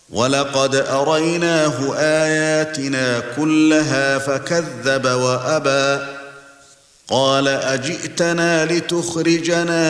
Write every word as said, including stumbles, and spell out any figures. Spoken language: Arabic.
وَلَقَدْ أَرَيْنَاهُ آيَاتِنَا كُلَّهَا فَكَذَّبَ وَأَبَى قَالَ أَجِئْتَنَا لِتُخْرِجَنَا